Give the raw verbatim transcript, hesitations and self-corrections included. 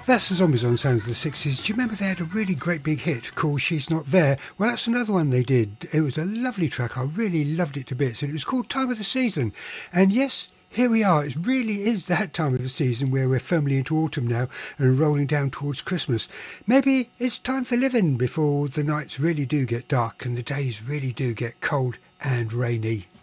That's the Zombies on Sounds of the sixties. Do you remember they had a really great big hit called She's Not There? Well, that's another one they did. It was a lovely track. I really loved it to bits. And it was called Time of the Season. And yes, here we are. It really is that time of the season where we're firmly into autumn now and rolling down towards Christmas. Maybe it's time for living before the nights really do get dark and the days really do get cold and rainy.